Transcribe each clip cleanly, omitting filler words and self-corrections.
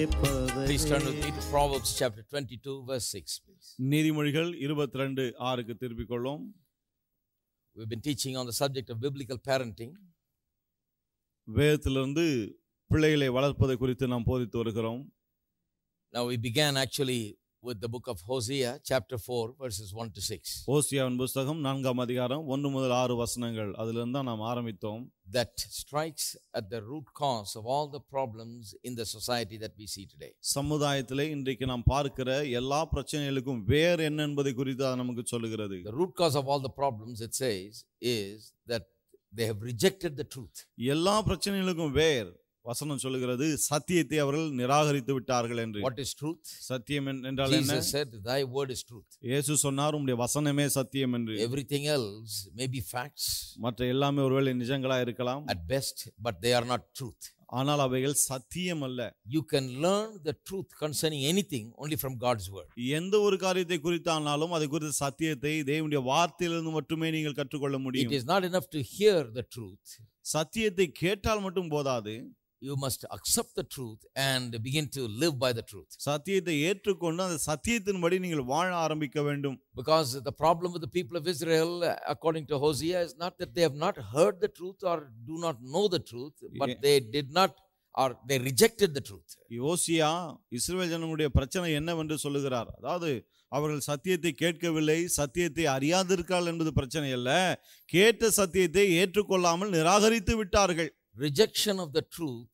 கேட்பவரே. Please turn with me to Proverbs chapter 22 verse 6, please. நீதிமொழிகள் 22:6 திருப்பிக் கொள்வோம். We've been teaching on the subject of biblical parenting. வேதத்திலிருந்து பிள்ளைகளை வளர்ப்பதை குறித்து நாம் போதித்து வருகிறோம். Now we began actually with the book of Hosea chapter 4 verses 1 to 6. ஓசியாவின் புத்தகம் 4ஆம் அதிகாரம் 1 முதல் 6 வசனங்கள் அதிலிருந்து தான் நாம் ஆரம்பித்தோம். That strikes at the root cause of all the problems in the society that we see today. சமுதாயத்திலே இன்றைக்கு நாம் பார்க்கிற எல்லா பிரச்சனைகளுக்கும் வேர் என்ன என்பதை குறித்து அது நமக்கு சொல்லுகிறது. The root cause of all the problems, it says, is that they have rejected the truth. எல்லா பிரச்சனைகளுக்கும் வேர் வசனம் சொல்லுகிறது சத்தியத்தை அவர்கள் நிராகரித்து விட்டார்கள் என்று. What is truth? சத்தியம் என்றால் என்ன? Jesus said, "Thy word is truth." இயேசு சொன்னார் உம்முடைய வசனமே சத்தியம் என்று. Everything else may be facts மற்ற எல்லாமே ஒருவேளை நிஜங்களா இருக்கலாம் at best, but they are not truth. ஆனால் அவைகள் சத்தியம் அல்ல. You can learn the truth concerning anything only from God's word. எந்த ஒரு காரியத்தை குறித்தானாலும் அதை குறித்த சத்தியத்தை தேவனுடைய வார்த்தையிலிருந்து மட்டுமே நீங்கள் கற்றுக்கொள்ள It முடியும். is not enough to hear the truth. சத்தியத்தை கேட்டால் மட்டும் போதாது. You must accept the truth and begin to live by the truth. சத்தியத்தை ஏற்றுக்கொண்டு அந்த சத்தியத்தின்படி நீங்கள் வாழ ஆரம்பிக்க வேண்டும். Because the problem with the people of Israel, according to Hosea, is not that they have not heard the truth or do not know the truth, but they did not, or they rejected the truth. யோசியா இஸ்ரவேல் ஜனங்களுடைய பிரச்சனை என்னவென்று சொல்லுகிறார். அதாவது அவர்கள் சத்தியத்தை கேட்கவில்லை, சத்தியத்தை அறியாதிருக்கார்கள் என்பது பிரச்சனை அல்ல, கேட்ட சத்தியத்தை ஏற்றுக்கொள்ளாமல் நிராகரித்து விட்டார்கள். Rejection of the truth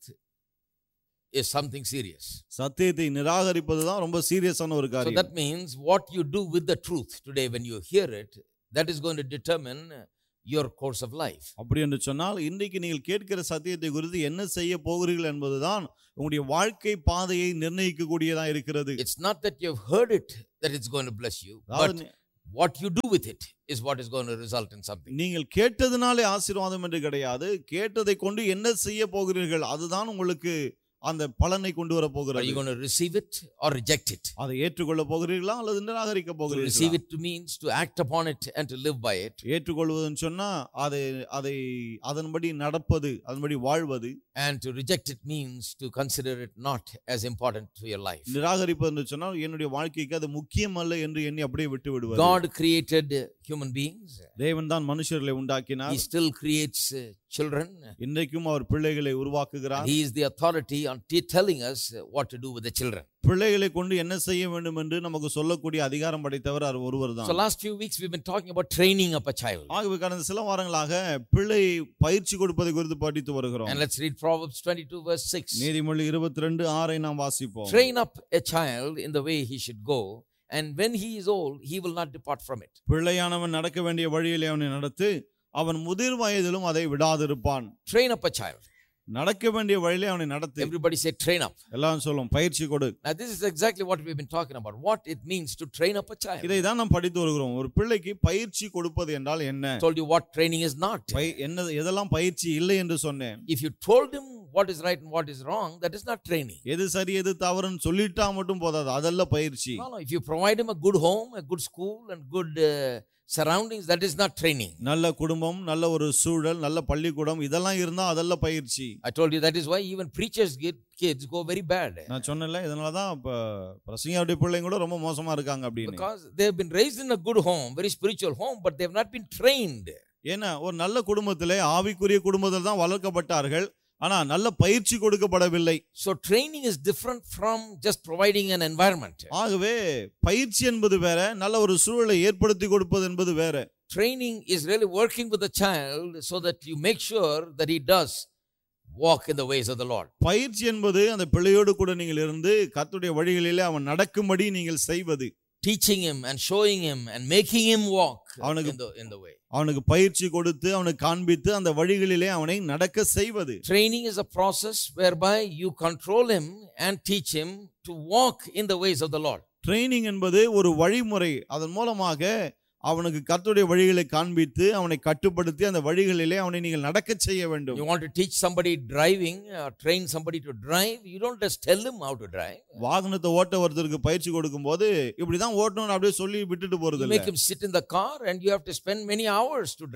is something serious. சத்தியத்தை நிராகரிப்பது தான் ரொம்ப சீரியஸான ஒரு So காரியம். that means what you do with the truth today when you hear it, that is going to determine your course of life. அப்படி என்று சொன்னால் இன்றைக்கு நீங்கள் கேட்கிற சத்தியத்தை குறித்து என்ன செய்ய போகிறீர்கள் என்பதுதான் உங்களுடைய வாழ்க்கை பாதையை நிர்ணயிக்கக்கூடியதா இருக்கிறது. It's not that you have heard it that it's going to bless you, but what you do with it is what is going to result in something. நீங்கள் கேட்டதினாலே ஆசீர்வாதம் என்று கிடையாது, கேட்டதை கொண்டு என்ன செய்ய போகிறீர்கள் அதுதான் உங்களுக்கு அந்த பலனை கொண்டு வர Are போகிறது. you going to receive it or reject it? அதை ஏற்றுக்கொள்ள போகிறீர்களா அல்லது நிராகரிக்க To போகிறீர்களா? receive it means to act upon it and to live by it. ஏற்றுக்கொள்வதுன்னு சொன்னா அதை அதன்படி நடப்பது, அதன்படி வாழ்வது. And to reject it means to consider it not as important to your life. நிராகரிப்பது என்று சொன்னால் என்னுடைய வாழ்க்கைக்கு அது முக்கியம் அல்ல என்று எண்ணி அப்படியே விட்டு விடுவது. God created human beings. தேவன் தான் மனுஷர்களை உண்டாக்கினார். He still creates children. இன்றைக்கும் அவர் பிள்ளைகளை உருவாக்குகிறார். He is the authority on telling us what to do with the children. பிள்ளைகளை கொண்டு என்ன செய்ய வேண்டும் என்று நமக்கு சொல்லக்கூடிய அதிகாரம் படைத்தவர் அவர் ஒருவர் தான். So last few weeks we've been talking about training up a child. ஆகவே கடந்த சில வாரங்களாக பிள்ளை பயிற்சி கொடுப்பதை குறித்து படித்து வருகிறோம். And let's read Proverbs 22 verse 6. நீதிமொழி 22:6 நாம் வாசிப்போம். Train up a child in the way he should go, and when he is old he will not depart from it. பிள்ளையானவன் நடக்க வேண்டிய வழியிலே அவனை நடத்து, அவன் முதிர் வயதிலும் அதை விடாதிருப்பான். Train up a child. நடக்க வேண்டிய வழியிலே அவனை நடத்து. Everybody say train up. எல்லாரும் சொல்லும் பயிற்சி கொடு. Now this is exactly what we've been talking about, what it means to train up a child. இதை தான் நாம் படித்து வருகிறோம். ஒரு பிள்ளைக்கு பயிற்சி கொடுப்பது என்றால் என்ன? I told you what training is not. என்ன எதெல்லாம் பயிற்சி இல்லை என்று சொன்னேன். If you told him what is right and what is wrong, that is not training. எது சரி எது தவறுன்னு சொல்லிட்டா மட்டும் போதாது, அதல்ல பயிற்சி. No, if you provide him a good home, a good school and good surroundings, that is not training. நல்ல குடும்பம், நல்ல ஒரு சூழல், நல்ல பள்ளிக்கூடம் இதெல்லாம் இருந்தா அதல்ல பயிற்சி. I told you that is why even preachers get kids go very bad. நான் சொன்னேன்ல, இதனால தான் இப்ப பிரசங்கியாருடைய பிள்ளைங்க கூட ரொம்ப மோசமா இருக்காங்க அப்படின்னு. Because they have been raised in a good home, very spiritual home, but they have not been trained. ஏன்னா ஒரு நல்ல குடும்பத்திலே ஆவிக்குரிய குடும்பத்தில் தான் வளர்க்கப்பட்டார்கள், ஆனா நல்ல பயிற்சி கொடுக்கப்படவில்லை. So training is different from just providing an environment. ஆகவே பயிற்சி என்பது வேற, நல்ல ஒரு சூழலை ஏற்படுத்தி கொடுப்பது என்பது வேற. Training is really working with the child so that you make sure that he does walk in the ways of the Lord. பயிற்சி என்பது அந்த பிள்ளையோடு கூட நீங்கள் இருந்து கர்த்தருடைய வழிகளிலே அவன் நடக்கும்படி நீங்கள் செய்வது. Teaching him and showing him and making him walk in the way. அவனுக்கு பயிற்சி கொடுத்து அவனுக்கு காண்பித்து அந்த வழிகளிலே அவனை நடக்க செய்வது. Training is a process whereby you control him and teach him to walk in the ways of the Lord. Training என்பது ஒரு வழிமுறை, அதன் மூலமாக அவனுக்கு கர்த்தருடைய வழிகளை காண்பித்து அவனை கட்டுப்படுத்தி அந்த வழிகளிலே அவனை நீங்கள் நடக்க செய்ய வேண்டும். You want to teach somebody driving or train somebody to drive, you don't just tell him how to drive. வாகனத்தை ஓட்ட ஒருத்தருக்கு பயிற்சி கொடுக்கும்போது இப்படி தான் ஓட்டணும்னு அப்படியே சொல்லி விட்டுட்டு போறது You இல்ல. make him sit in the car and you have to spend many hours to drive.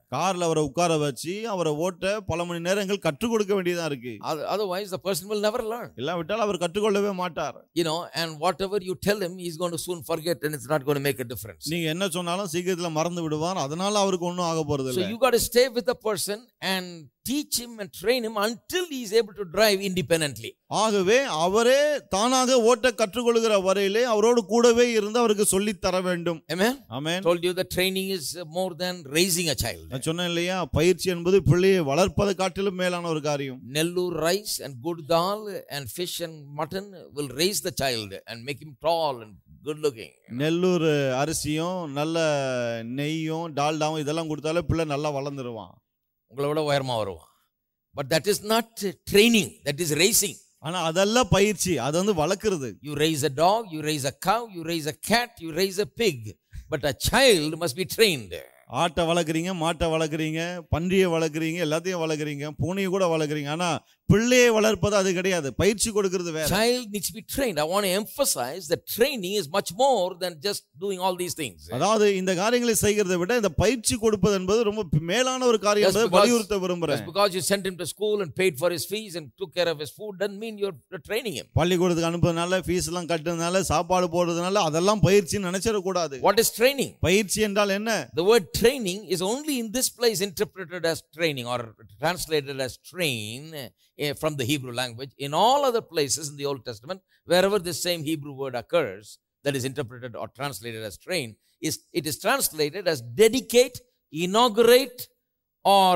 கார்ல அவரை உட்கார வச்சு அவரை ஓட்ட பல மணி நேரங்கள் கற்றுக் கொடுக்க வேண்டியதா இருக்கு. Otherwise, the person will never learn. இல்லாவிட்டால் அவர் கற்றுக்கொள்ளவே மாட்டார். And whatever you tell him, he's going to soon forget, and it's not going to make a difference. நீங்க என்ன சொன்னாலும் சீக்கிரத்துல மறந்து விடுவார். அதனால அவருக்கு ஒண்ணும் ஆக போறது So இல்ல. you got to stay with the person and teach him and train him until he is able to drive independently. ஆகவே அவரே தானாக ஓட்ட கற்றுக்கொள்கிற வரையிலே அவரோடு கூடவே இருந்து அவருக்கு சொல்லி தர வேண்டும். Amen. Amen. Told you that training is more than raising a child. நான் சொன்னேன் இல்லையா, பயிற்சி என்பது பிள்ளையை வளர்ப்பதை காட்டிலும் மேலான ஒரு காரியம். Nellur rice and good dal and fish and mutton will raise the child and make him tall and good looking. Nellore அரிசியும் நல்ல நெய்யும் டால்டாவும் இதெல்லாம் கொடுத்தாலே பிள்ளை நல்லா வளர்ந்துருவான். உங்களை விட உயரமா வருவான். But that is not training, that is raising. ஆனா அதெல்லாம் பயிற்சி, அது வந்து வளர்க்கிறது. You raise a dog, you raise a cow, you raise a cat, you raise a pig, but a child must be trained. ஆட்டை வளர்க்குறீங்க, மாட்டை வளர்க்குறீங்க, பன்றியை வளர்க்குறீங்க, எல்லாத்தையும் வளர்க்குறீங்க, பூனையை கூட வளர்க்குறீங்க. ஆனா பிள்ளையை வளர்ப்பது அது கிடையாது, பயிற்சி கொடுக்கிறது வேற. Child needs to be trained. I want to emphasize that training is much more than just doing all these things. அதாவது இந்த காரியங்களை செய்கிறதை விட இந்த பயிற்சி கொடுப்பது என்பது ரொம்ப மேலான ஒரு காரியம் என்பதை வலியுறுத்த விரும்புறேன். Just because you sent him to school and paid for his fees and took care of his food doesn't mean you're training him. பள்ளிக்கூடத்துக்கு அனுப்புறதுனால, ஃபீஸ் எல்லாம் கட்டுறதுனால, சாப்பாடு போடுறதுனால அதெல்லாம் பயிற்சின்னு நினைச்சிட கூடாது. What is training? பயிற்சி என்றால் என்ன? The word training is only in this place interpreted as training or translated as train from the Hebrew language. In all other places in the Old Testament, wherever this same Hebrew word occurs, that is interpreted or translated as train, it is translated as dedicate, inaugurate, or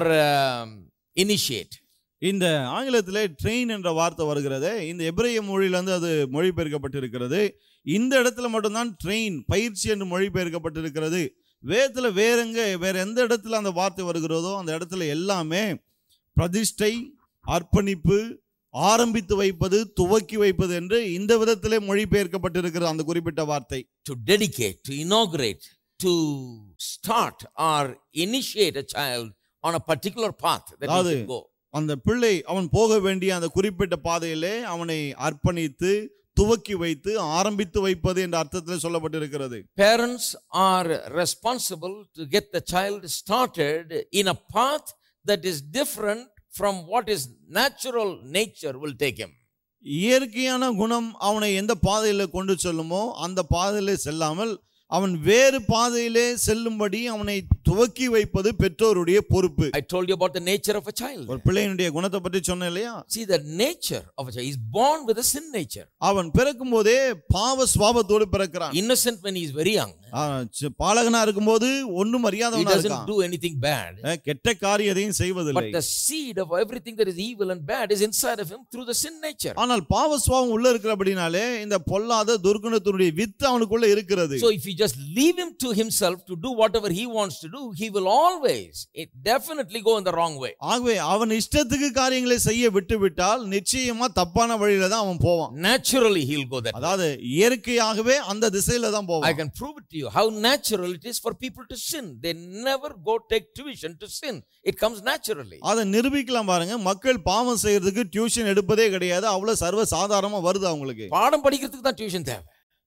initiate. இந்த ஆங்கிலத்திலே train என்ற வார்த்தை வருகிறது. இந்த எபிரேய மொழியிலிருந்து அது மொழிபெயர்க்கப்பட்டிருக்கிறது. இந்த இடத்துல மட்டும்தான் ட்ரெயின், பயிற்சி என்று மொழிபெயர்க்கப்பட்டிருக்கிறது. வேதத்துல வேற எந்த இடத்துல அந்த வார்த்தை வருகிறதோ அந்த இடத்துல எல்லாமே பிரதிஷ்டை, அர்ப்பணிப்பு, ஆரம்பித்து வைப்பது, துவக்கி வைப்பது என்று இந்த விதத்திலே மொழிபெயர்க்கப்பட்டிருக்கிற அந்த குறிப்பிட்ட வார்த்தை. To dedicate, to inaugurate, to start or initiate a child on a particular path that he should go. அந்த பிள்ளை அவன் போக வேண்டிய அந்த குறிப்பிட்ட பாதையிலே அவனை அர்ப்பணித்து துவக்கி வைத்து ஆரம்பித்து வைப்பது என்ற அர்த்தத்தில் சொல்லப்பட்டிருக்கிறது. Parents are responsible to get the child started in a path that is different from what his natural nature will take him. இயற்கையான குணம் அவனை எந்த பாதையில கொண்டு செல்லுமோ அந்த பாதையிலே செல்லாமல் அவன் வேறு பாதையிலே செல்லும்படி அவனை துவக்கி வைப்பது பெற்றோருடைய பொறுப்பு. I told you about the nature of a child. ஒரு பிள்ளையினுடைய குணத்தை பற்றி சொன்னேன் இல்லையா? See, the nature of a child is born with a sin nature. அவன் பிறக்கும் போதே பாவ சுபாவத்தோடு பிறக்கிறான். Innocent when he is very young. பாலகனா இருக்கும்போது ஒண்ணும் அறியாதவனா இருக்கான். He doesn't do anything bad. கெட்ட காரியம் எதையும் செய்வதில்லை. But the seed of everything that is evil and bad is inside of him through the sin nature. ஆனால் பாவ சுபாவம் உள்ள இருக்கிறபடினாலே இந்த பொல்லாத துர்க்குணத்தினுடைய வித்து அவனுக்குள்ள இருக்கிறது. So if you just leave him to himself to do whatever he wants to do, he will always definitely go in the wrong way. ஆகவே அவன் இஷ்டத்துக்கு காரியங்களை செய்ய விட்டுவிட்டால் நிச்சயமா தப்பான வழியில தான் அவன் போவான். Naturally he will go that way. அதாவது இயற்கையாகவே அந்த திசையில தான் போவான். I can prove it to you how natural it is for people to sin. They never go take tuition to sin. It comes naturally. அதை நிரூபிக்கலாம் பாருங்க. மக்கள் பாவம் செய்யறதுக்கு டியூஷன் எடுப்பதே கிடையாது. அவ்வளவு சர்வ சாதாரணமா வருது அவங்களுக்கு. பாடம் படிக்கிறதுக்கு தான் டியூஷன் தேவை.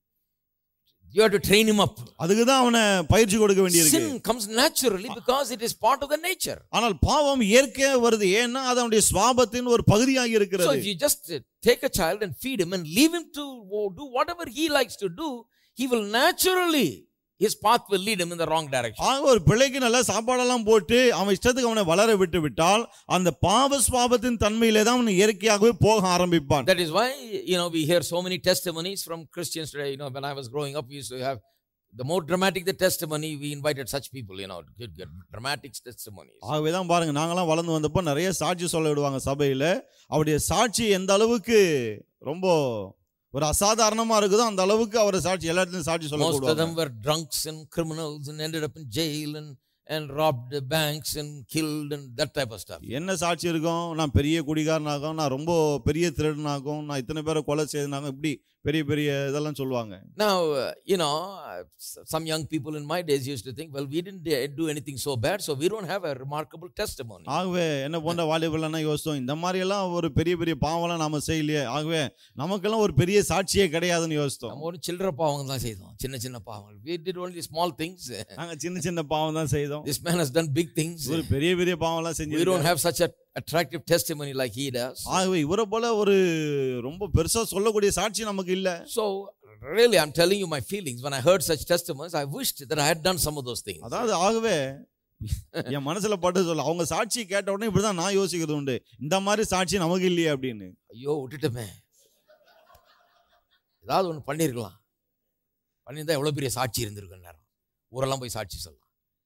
You have to train him up. அதுக்கு தான் அவனை பயிற்சி கொடுக்க வேண்டியிருக்கு. Sin comes naturally because it is part of the nature. ஆனால் பாவம் இயற்கையா வருது. ஏன்னா அது அவனுடைய சுபாவத்தின் ஒரு பகுதியாக இருக்கிறது. So if you just take a child and feed him and leave him to do whatever he likes to do, he will naturally, his path will lead him in the wrong direction. ஆக ஒரு பிள்ளைக்கு நல்ல சாப்பாடெல்லாம் போட்டு அவன் இஷ்டத்துக்கு அவனை வளர விட்டு விட்டால் அந்த பாவ சுபாவத்தின் தன்மையிலே தான் அவன் இயற்கையாகவே போக ஆரம்பிப்பான். That is why we hear so many testimonies from Christians today. When I was growing up, we used to have the more dramatic the testimony, we invited such people, good dramatic testimonies. ஆகவே தான் பாருங்க, நாங்கலாம் வளர்ந்து வந்தப்போ நிறைய சாட்சி சொல்ல விடுவாங்க சபையில. அவருடைய சாட்சி எந்த அளவுக்கு ரொம்ப ஒரு அசாதாரணமா இருக்குதோ அந்த அளவுக்கு அவரை சாட்சி எல்லா இடத்துலயும் சாட்சி சொல்ல Most of them were drunks and criminals and ended up in jail and robbed banks and killed and that type of stuff. என்ன சாட்சி இருக்கும்? நான் பெரிய குடிகாரனாகும், நான் ரொம்ப பெரிய திருடனாகும், நான் இத்தனை பேரை கொலை செய்தனாகும், இப்படி பெரிய பெரிய இதெல்லாம் சொல்லுவாங்க. Now, some young people in my days used to think, well, we didn't do anything so bad, so we don't have a remarkable testimony. ஆகவே என்ன போன்ற வாலிபர்கள்னா யோசித்தோம், இந்த மாதிரி எல்லாம் ஒரு பெரிய பெரிய பாவம்லாம் நாம செய்யலையே, ஆகவே நமக்கெல்லாம் ஒரு பெரிய சாட்சியே கிடையாதுன்னு யோசித்தோம். நம்ம ஒரு சில்லற பாவங்கள் தான் செய்தோம், சின்ன சின்ன பாவங்கள். We did only small things. நாங்க சின்ன சின்ன பாவம் தான் செய்தோம். சங்கீதம். This man has done big things. இவர் பெரிய பெரிய பாவம்லாம் We செஞ்சிருக்காரு. don't have such a attractive testimony like he does. ஆகவே இவரை போல ஒரு ரொம்ப பெருசா சொல்லக்கூடிய சாட்சி நமக்கு இல்ல. So really I'm telling you my feelings when I heard such testimonies. I wished that I had done some of those things. அதாவது ஆகவே என் மனசுல பட்டு சொல்ல அவங்க சாட்சி கேட்ட உடனே இப்படிதான் நான் யோசிக்கிறது உண்டு, இந்த மாதிரி சாட்சி நமக்கு இல்லையே அப்படின்னு. ஐயோ விட்டுட்டுமே, ஏதாவது ஒன்று பண்ணியிருக்கலாம், பண்ணியிருந்தா எவ்வளோ பெரிய சாட்சி இருந்திருக்கு, நேரம் ஊரெல்லாம் போய் சாட்சி சொல்லலாம்.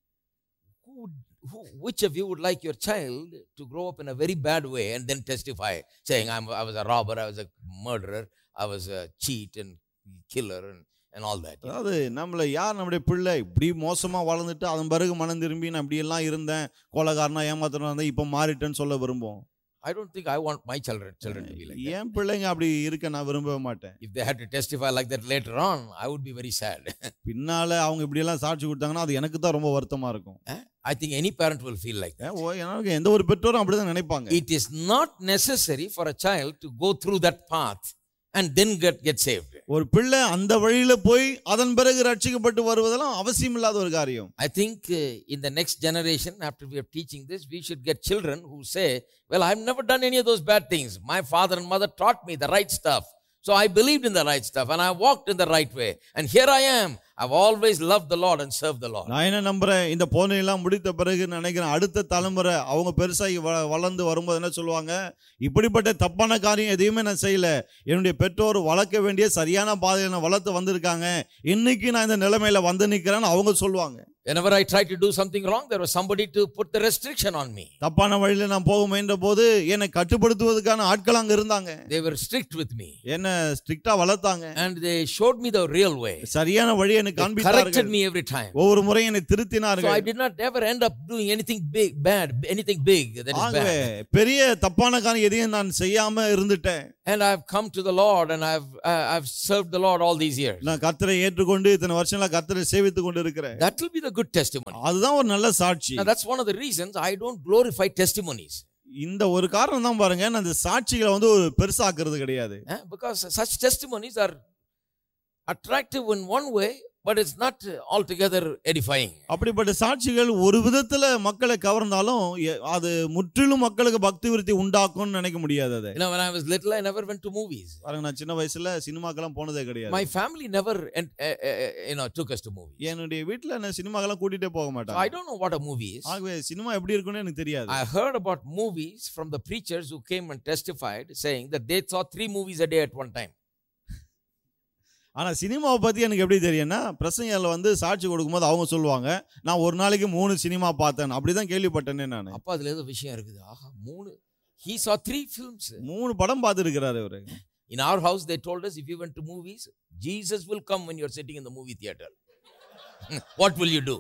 Which of you would like your child to grow up in a very bad way and then testify saying I was a robber, I was a murderer, I was a cheat and killer and all that? அதாவது நம்மள யார் நம்முடைய பிள்ளை இப்படி மோசமா வளர்ந்துட்டு அதன் பிறகு மனம் திரும்பி நான் இப்படி எல்லாம் இருந்தேன், கொலைகாரனா ஏமாத்துறதா இருந்தேன், இப்ப மாறிட்டேன்னு சொல்ல விரும்புவோம். I don't think I want my children to be like that. என் பிள்ளைங்க அப்படி இருக்க நான் விரும்பவே மாட்டேன். If they had to testify like that later on, I would be very sad. பின்னால அவங்க இப்படி எல்லாம் சாட்சி கொடுத்தாங்கன்னா அது எனக்கு தான் ரொம்ப வருத்தமா இருக்கும். I think any parent will feel like that. எனக்கு எந்த ஒரு பெற்றோரும் அப்படிதான் நினைப்பாங்க. It is not necessary for a child to go through that path and then get saved. ஒரு பிள்ளை அந்த வழியில போய் அதன் பிறகு ரட்சிக்கப்பட்டு வருவதெல்லாம் அவசியம் இல்லாத ஒரு காரியம். I think in the next generation after we are teaching this, we should get children who say, well, I've never done any of those bad things. My father and mother taught me the right stuff. So I believed in the right stuff and I walked in the right way. And here I am. I've always loved the Lord and served the Lord. நான் என்ன நம்புறேன், இந்த போனையெல்லாம் முடித்த பிறகு நினைக்கிறேன் அடுத்த தலைமுறை அவங்க பெருசாகி வளர்ந்து வரும்போது என்ன சொல்லுவாங்க, இப்படிப்பட்ட தப்பான காரியம் எதையுமே நான் செய்யல, என்னுடைய பெற்றோர் வளர்க்க வேண்டிய சரியான பாதையை நான் வளர்த்து வந்திருக்காங்க, இன்னைக்கு நான் இந்த நிலைமையில வந்து நிற்கிறேன்னு அவங்க சொல்லுவாங்க. Whenever I tried to do something wrong, there was somebody to put the restriction on me. தப்பான வழியில நான் போக முயன்ற போது என்னை கட்டுப்படுத்துவதற்கான ஆட்கள் அங்க இருந்தாங்க. They were strict with me. என்ன ஸ்ட்ரிக்ட்டா வளர்த்தாங்க. And they showed me the real way. சரியான வழியை எனக்கு காண்பித்தார்கள். Corrected me every time. ஒவ்வொரு முறை என்னை திருத்தினார்கள். So I did not ever end up doing anything anything big that is bad. பெரிய தப்பான காரியம் எதையும் நான் செய்யாம இருந்துட்டேன். And I've come to the Lord and I've served the Lord all these years. நான் கர்த்தரை ஏற்றுக்கொண்டு இத்தனை வருஷங்களா கர்த்தரை சேவித்துக் கொண்டு இருக்கிறேன். That will be the good testimony. அதுதான் ஒரு நல்ல சாட்சி. Now that's one of the reasons I don't glorify testimonies. இந்த ஒரு காரணம் தான் பாருங்க, நான் அந்த சாட்சிகளை ஒரு பெருசாக்குறது கிடையாது. Because such testimonies are attractive in one way, but it's not altogether edifying. அப்படிப்பட்ட சாட்சிகள் ஒரு விதத்துல மக்களை கவர்ந்தாலும் அது முற்றிலும் மக்களுக்கு பக்தி விருத்தி உண்டாக்கும்னு நினைக்க முடியாது. அது You know, when I was little, I never went to movies. பாருங்க, நான் சின்ன வயசுல சினிமாக்கெல்லாம் போனதே கிடையாது. My family never took us to movies. என்னுடைய வீட்ல நான் சினிமாக்கெல்லாம் கூட்டிட்டே போக மாட்டாங்க. I don't know what a movie is. ஆகவே சினிமா எப்படி இருக்குன்னு எனக்கு தெரியாது. I heard about movies from the preachers who came and testified saying that they saw 3 movies a day at one time. ஆனா சினிமாவை பத்தி எனக்கு எப்படி தெரியும்னா, பிரசங்கத்துல சாட்சி கொடுக்கும்போது அவங்க சொல்லுவாங்க, நான் ஒரு நாளைக்கு 3 சினிமா பார்த்தேன், அப்படிதான் கேள்விப்பட்டேனே நான். அப்ப அதுல ஏதோ விஷயம் இருக்குது. ஆஹா, 3 he saw 3 films. 3 படம் பார்த்திருக்கிறாரு அவரு. In our house they told us, if you went to movies, Jesus will come when you are sitting in the movie theater. What will you do?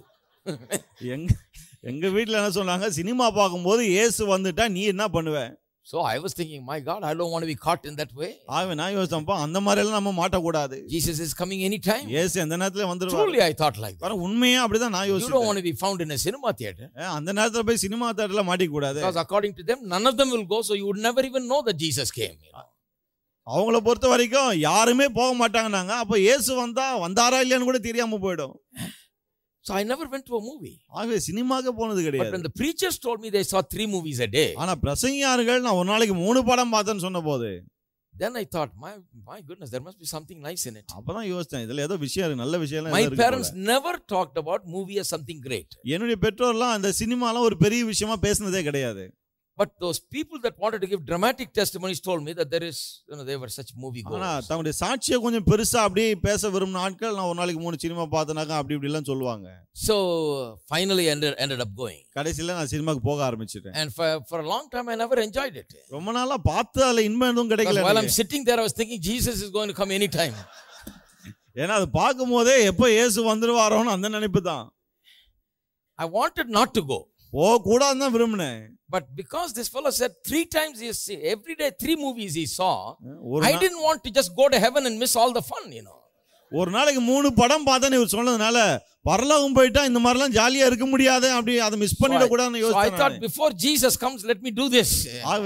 எங்க வீட்ல என்ன சொன்னாங்க, சினிமா பார்க்கும்போது இயேசு வந்துட்டா நீ என்ன பண்ணுவ? So I was thinking, my God, I don't want to be caught in that way. ஆவே நான் யோசிச்சேன்ப்பா, அந்த மாதிரி எல்லாம் நம்ம மாட்ட கூடாது. Jesus is coming anytime. இயேசு அந்த நேரத்துல வந்துருவாரு. Truly I thought like that. பாரு, உண்மையா அப்படிதான் நான் யோசிச்சேன். You don't want to be found in a cinema theater. அந்த நேரத்துல போய் சினிமா தியேட்டர்ல மாட்டிக்க கூடாது. Because according to them, none of them will go, so you would never even know that Jesus came. அவங்கள பொறுத்த வரைக்கும் யாருமே போக மாட்டாங்கன்னாங்க. அப்ப இயேசு வந்தாரா இல்லையான்னு கூட தெரியாம போயிடும். So I never went to a movie. ஆகவே சினிமாக்கு போனது கிடையாது. But when the preachers told me they saw 3 movies a day. ஆனா பிரசங்கியார்கள் நான் ஒரு நாளைக்கு 3 படம் பார்த்தேன்னு சொன்னபோது, then I thought, my goodness, there must be something nice in it. அப்பதான் யோசிச்சேன், இதுல ஏதோ விஷயம் இருக்கு, நல்ல விஷயம் எல்லாம் My இருக்கு. parents never talked about movie as something great. என்னுடைய பெற்றோர்லாம் அந்த சினிமாலாம் ஒரு பெரிய விஷயமா பேசினதே கிடையாது. But those people that wanted to give dramatic testimonies told me that there is, they were such movie goers. ஆனா தங்களுடைய சாட்சியை கொஞ்சம் பெருசா அப்படியே பேச விரும்பின ஆட்கள், நான் ஒரு நாளைக்கு 3 சினிமா பார்த்தனாக்க அப்படி இப்படி எல்லாம் சொல்லுவாங்க. So finally ended up going. கடைசில நான் சினிமாக்கு போக ஆரம்பிச்சிட்டேன். And for a long time I never enjoyed it. ரொம்ப நாளா பார்த்து அதுல இன்பம் எதுவும் கிடைக்கல. While I'm sitting there I was thinking Jesus is going to come anytime. ஏன்னா அது பார்க்கும்போதே எப்போ இயேசு வந்துருவாரோன்னு அந்த நினைப்பு தான். I wanted not to go. போக கூடாதுன்னு தான் விரும்பினேன். But because this fellow said 3 times every day 3 movies he saw, I didn't want to just go to heaven and miss all the fun, ஒரு நாளைக்கு 3 படம் பார்த்தேன்னு இவர் சொன்னதுனால பரலோகம் போயிட்டா இந்த மாதிரிலாம் ஜாலியா இருக்க முடியாது, அப்படி அதை மிஸ் பண்ணிட கூடாதுன்னு யோசிச்சேன். So I thought யோசிச்சேன். before Jesus comes, let me do this. ஆவே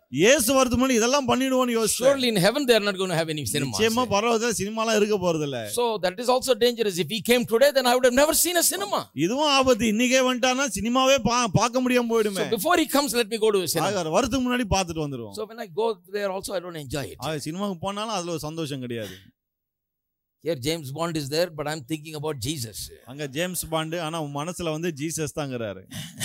இயேசு வரதுக்கு முன்னாடி இதெல்லாம் பண்ணிடுவோம்னு யோசிச்சார். Surely in heaven they are not going to have any cinemas. நிச்சயமா பரலோகத்துல சினிமாலாம் இருக்க போறது இல்ல. So that is also dangerous. If he came today, then I would have never seen a cinema. இதுவும் ஆபத்து. இன்னைக்கே வந்துட்டானா சினிமாவே பார்க்க முடியாம போயிடுமே. So before he comes, let me go to a cinema. வரதுக்கு முன்னாடி பார்த்துட்டு வந்துருவோம். So when I go there also, I don't enjoy it. சினிமாவுக்கு போனாலும் அதுல ஒரு சந்தோஷம் கிடையாது. Here James Bond is there, but I'm thinking about Jesus. அங்க ஜேம்ஸ் பாண்ட், ஆனா உன் மனசுல வந்து Jesus தாங்கறாரு.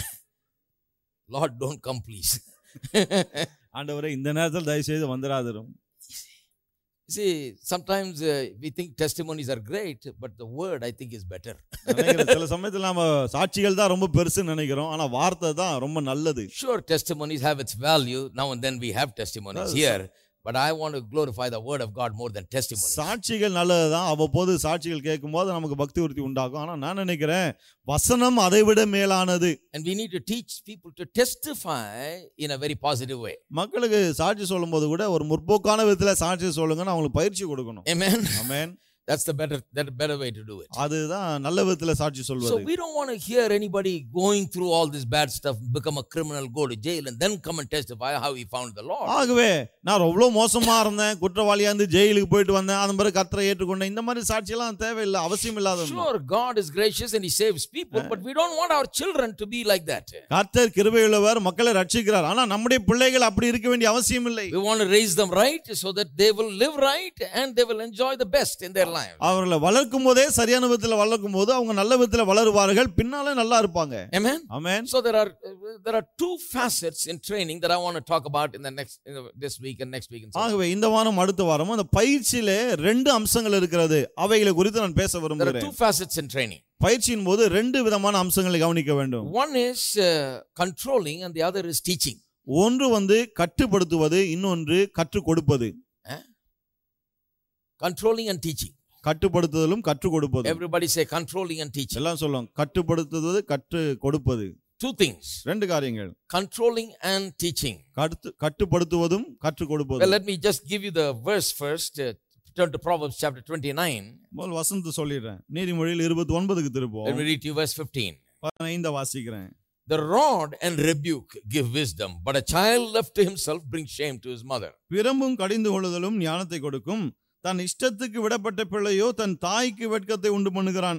Lord, don't come please. ஆண்டவரே இந்த நேரத்துல தயவு செய்து வந்துராதரும். See, sometimes we think testimonies are great, but the word I think is better. சில சமயத்துல நாம சாட்சிகள் தான் ரொம்ப பெருசுன்னு நினைக்கிறோம், ஆனா வார்த்தை தான் ரொம்ப நல்லது. Sure, testimonies have its value. Now and then we have testimonies here. But I want to glorify the word of God more than testimonies. சாட்சிகள் நல்லதுதான். அவ்வப்போது சாட்சிகள் கேட்கும்போது நமக்கு பக்தி விருத்தி உண்டாகும். ஆனா நான் நினைக்கிறேன் வசனம் அதை விட மேலானது. And we need to teach people to testify in a very positive way. மக்களுக்கு சாட்சி சொல்லும்போது கூட ஒரு முற்போக்கான விதத்துல சாட்சி சொல்லுங்கன்னு அவங்களுக்கு பயிற்சி கொடுக்கணும். Amen. Amen. That's the better way to do it. அதுதான் நல்ல விதத்துல சாட்சி சொல்வது. So we don't want to hear anybody going through all this bad stuff, become a criminal, go to jail and then come and testify how he found the Lord. ஆகவே நான் அவ்வளவு மோசமா இருந்தேன், குற்றவாளியா இருந்து ஜெயிலுக்கு போயிட்டு வந்தேன், அதன் பிறகு கர்த்தரை ஏற்றுக்கொண்டேன், இந்த மாதிரி சாட்சி எல்லாம் தேவையில்லை, அவசியம் இல்லாத. Sure, God is gracious and he saves people, but we don't want our children to be like that. கர்த்தர் கிருபையுள்ளவர், மக்களை ரட்சிக்கிறார், ஆனா நம்முடைய பிள்ளைகள் அப்படி இருக்க வேண்டிய அவசியம் இல்லை. We want to raise them right so that they will live right and they will enjoy the best in their life. அவர்களை வளர்க்கும் போதே சரியான விதத்துல வளர்க்கும் போது அவங்க நல்ல விதத்துல வளருவார்கள், பின்னாலே நல்லா இருப்பாங்க. Amen. Amen. So there are two facets in training that I want to talk about in the next this week and next week. ஆகவே இந்த வாரம் அடுத்த வாரம் அந்த பயிற்சியிலே ரெண்டு அம்சங்கள் இருக்கிறது, அவைகளை குறித்து நான் பேச விரும்புகிறேன். There are two facets in training. பயிற்சியின் போது ரெண்டு விதமான அம்சங்களை கவனிக்க வேண்டும். One is controlling and the other is teaching. ஒன்று வந்து கட்டுப்படுத்துவது, இன்னொன்று கற்றுக் கொடுப்பது. Controlling and teaching. கட்டுப்படுத்துதலும் கற்றுக் கொடுப்பது. Everybody say controlling and teaching. எல்லாம் சொல்லுங்க, கட்டுப்படுத்துவது கற்றுக் கொடுப்பது. Two things. ரெண்டு காரியங்கள். Controlling and teaching. கட்டுப்படுத்துவதும் கற்றுக் கொடுப்பதும். Well, let me just give you the verse first. Turn to Proverbs chapter 29. முதல் வசனத்தை சொல்லிடுறேன். நீதிமொழிகள் 29க்கு திருப்போம். Let me read you verse 15. 15 வாசிக்கிறேன். The rod and rebuke give wisdom, but a child left to himself brings shame to his mother. பிரம்பும் கடிந்து கொள்ளுதலும் ஞானத்தை கொடுக்கும், தன் இஷ்டத்துக்கு விடப்பட்ட பிள்ளையோ தன் தாய்க்கு வெட்கத்தை உண்டு பண்ணுகிறான்.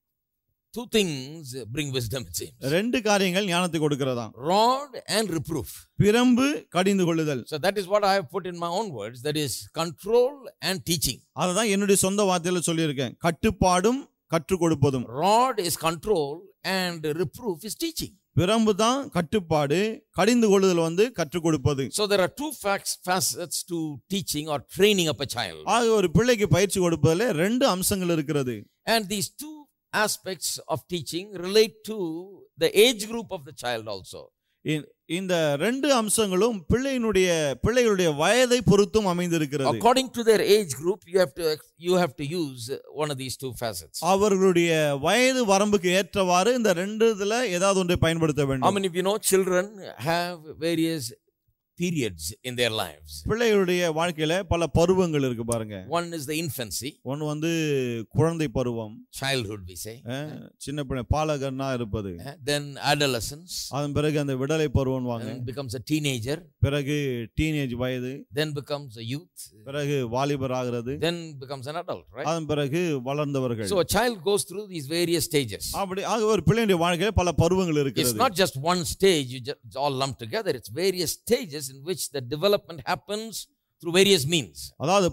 Two things bring wisdom, it seems. ரெண்டு காரியங்கள் ஞானத்தை கொடுக்கிறதா. Rod and reproof. பிரம்பு கடிந்து கொள்ளுதல். So that is what I have put in my own words, that is control and teaching. அதுதான் என்னுடைய சொந்த வார்த்தையில சொல்லியிருக்கேன், கட்டுப்பாடும் கற்றுக் கொடுப்பதும். Rod is control and reproof is teaching. பிரம்பு தான் கட்டுப்பாடு, கடிந்து கொள்ளுதல் வந்து கற்றுக் கொடுப்பது. So there are two facets to teaching or training up a child. ஆக ஒரு பிள்ளைக்கு பயிற்சி கொடுப்பதிலே ரெண்டு அம்சங்கள் இருக்கிறது. And these two aspects of teaching relate to the age group of the child also. இந்த ரெண்டு அம்சங்களும் பிள்ளைகளுடைய வயதை பொறுத்தும் அமைந்திருக்கிறது. According to their age group, you have to use one of these two facets. அவர்களுடைய வயது வரம்புக்கு ஏற்றவாறு இந்த ரெண்டுல ஏதாவது ஒன்றை பயன்படுத்த வேண்டும். How many of you know children have various periods in their lives? பிள்ளைகளுடைய வாழ்க்கையில பல பருவங்கள் இருக்கு பாருங்க. One is the infancy. ஒன்னு வந்து குழந்தை பருவம், childhood we say. சின்ன பிள்ளை பாலகனா இருப்பது. Then adolescence. அதன் பிறகு அந்த விடலை பருவம் வாங்க. Then becomes a teenager. பிறகு டீனேஜ் வயது. Then becomes a youth. பிறகு வாலிபர் ஆகிறது. Then becomes an adult, right? அதன் பிறகு வளர்ந்தவர்கள். So a child goes through these various stages. அப்படி ஆக ஒரு பிள்ளையுடைய வாழ்க்கையில பல பருவங்கள் இருக்கிறது. It's not just one stage, it's all lumped together. It's various stages in which the development happens through various means. அதாவது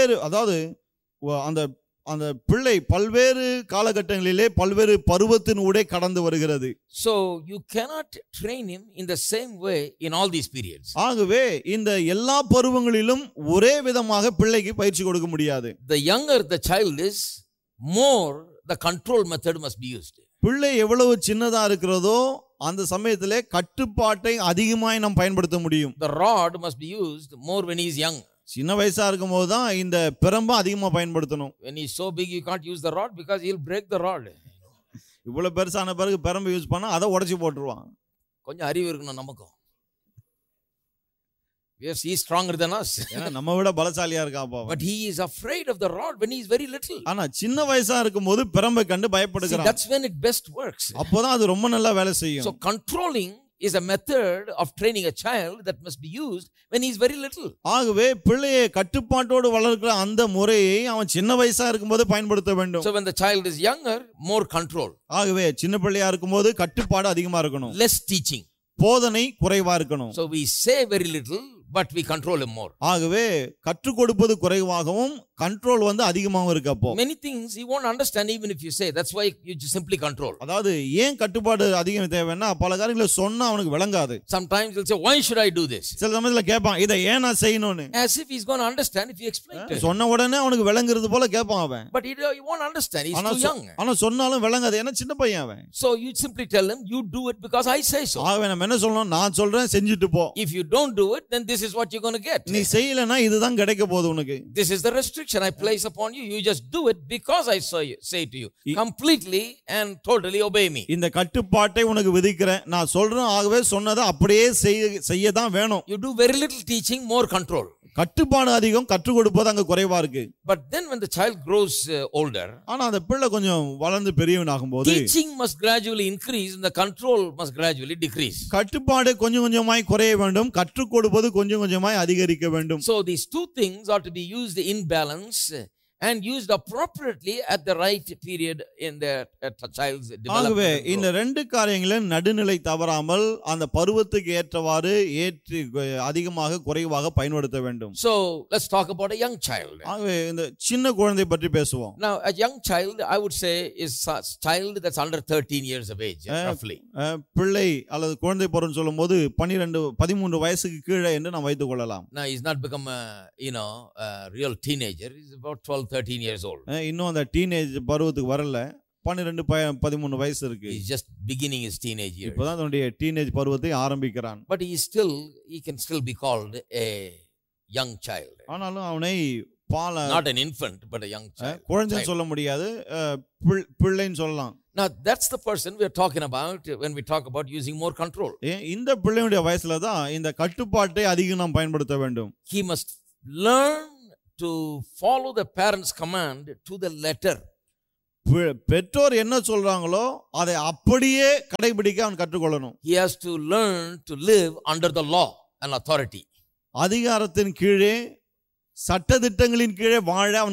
அந்த பிள்ளை பல்வேறு காலகட்டங்களிலே பல்வேறு பருவத்தினூடே கடந்து வருகிறது. So you cannot train him in the same way in all these periods. ஆகவே இந்த எல்லா பருவங்களிலும் ஒரே விதமாக பிள்ளைக்கு பயிற்சி கொடுக்க முடியாது. The younger the child is, more the control method must be used. பிள்ளை எவ்வளவு சின்னதா இருக்கிறதோ அந்த சமயத்திலே கட்டுப்பாட்டை அதிகமாய் நாம் பயன்படுத்த முடியும். The rod must be used more when he is young. சின்ன வயசா இருக்கும்போது தான் இந்த பிரம்பை அதிகமா பயன்படுத்தணும். When he is so big you can't use the rod because he'll break the rod. இவ்வளவு பெருசான பிறகு பிரம்பை யூஸ் பண்ணா அதை உடைச்சு போட்டுருவான். கொஞ்சம் அறிவு இருக்கணும் நமக்கும். Yes, he is stronger than us. நம்ம விட பலசாலியா இருக்கா பாவம். But he is afraid of the rod when he is very little. ஆனா சின்ன வயசா இருக்கும்போது பிரம்பை கண்டு பயப்படுகிறான். That's when it best works. அப்போதான் அது ரொம்ப நல்லா வேலை செய்யும். So controlling is a method of training a child that must be used when he is very little. ஆகவே பிள்ளையை கட்டுப்பாட்டோடு வளர்க்கிற அந்த முறையை அவன் சின்ன வயசா இருக்கும்போது பயன்படுத்த வேண்டும். So when the child is younger, more control. ஆகவே சின்ன பிள்ளையா இருக்கும்போது கட்டுப்பாடு அதிகமா இருக்கணும். Less teaching. போதனை குறைவா இருக்கணும். So we say very little, but we control him more. ஆகவே கற்றுக் கொடுப்பது குறைவாகவும் கண்ட்ரோல் அதிகமாகவும் இருக்கு. அப்போ many things he won't understand even if you say. That's why you just simply control. அதாவது ஏன் கட்டுப்பாடு அதிகம் தேவைன்னா பல காரியங்களை சொன்னா அவனுக்கு விளங்காது. Sometimes he'll say, why should I do this? சில சமயத்துல கேட்பான், இதை ஏன் நான் செய்யணும்னு. As if he's going to understand if you explain to him. சொன்ன உடனே அவனுக்கு விளங்குறது போல கேட்பான் அவன். But he won't understand. He's too young. ஆனா சொன்னாலும் விளங்காது, ஏன்னா சின்ன பையன் அவன். So you simply tell him, you do it because I say so. ஆகவே நம்ம என்ன சொல்லணும், நான் சொல்றேன் செஞ்சுட்டு போ. If you don't do it, then this is what you're going to get. நீ செய்யலனா இதுதான் கிடைக்க போகுது உனக்கு. This is the restriction I place upon you. You just do it because I say to you. Completely and totally obey me. இந்த கட்டுப்பாட்டை உனக்கு விதிக்கிறேன், நான் சொல்றேன், ஆகவே சொன்னதை அப்படியே செய்ய தான் வேணும். You do very little teaching, more control. கட்டுப்பாடு அதிகம், கற்றுக் கொடுப்பது அங்க குறைவா இருக்கு. But then when the child grows older, ஆனா அந்த பிள்ளை கொஞ்சம் வளர்ந்து பெரியவன் ஆகும்போது teaching must gradually increase and the control must gradually decrease. கட்டுப்பாடு கொஞ்சம் கொஞ்சமாய் குறைய வேண்டும், கற்றுக் கொடுப்பது கொஞ்சம் கொஞ்சமாய் அதிகரிக்க வேண்டும். So these two things are to be used in balance and used appropriately at the right period in the child's development. ஆகவே இந்த ரெண்டு காரியங்களும் நடுநிலை தவறாமல் அந்த பருவத்துக்கு ஏற்றவாறு அதிகமாக குறைவாக பயன்படுத்த வேண்டும். So let's talk about a young child. ஆகவே இந்த சின்ன குழந்தை பற்றி பேசுவோம். Now a young child, I would say, is a child that's under 13 years of age, roughly. பிள்ளை அல்லது குழந்தை பருவம் சொல்லும்போது 13 வயசுக்கு கீழே என்று நாம் வைத்துக் கொள்ளலாம். Now he's not become a real teenager. He's about 12-13 years old. இன்னும் அந்த டீனேஜ் பருவத்துக்கு வரல, 12-13 வயசு இருக்கு. He's just beginning his teenage years. இப்போதான் அவனுடைய டீனேஜ் பருவத்தை ஆரம்பிக்கிறான். But he can still be called a young child. ஆனாலும் அவனை not an infant but a young child. குழந்தைன்னு சொல்ல முடியாது, பிள்ளைன்னு சொல்லலாம். Now that's the person we are talking about when we talk about using more control. இந்த பிள்ளையுடைய வயசுல தான் இந்த கட்டுப்பாட்டை அதிகம் நாம் பயன்படுத்த வேண்டும். He must learn to follow the parents' command to the letter. பெற்றோர் என்ன சொல்றாங்களோ அதை அப்படியே கடைபிடிக்க அவன் கற்றுக்கொள்ளணும். He has to learn to live under the law and authority. அதிகாரத்தின் கீழே சட்டதிட்டங்களின் கீழே வாழ அவன்